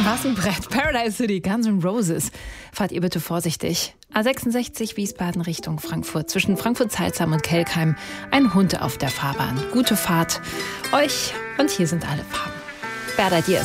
Was ein Brett. Paradise City, Guns N' Roses. Fahrt ihr bitte vorsichtig. A66 Wiesbaden Richtung Frankfurt. Zwischen Frankfurt-Salzheim und Kelkheim. Ein Hund auf der Fahrbahn. Gute Fahrt. Euch und hier sind alle Farben. Bad Ideas.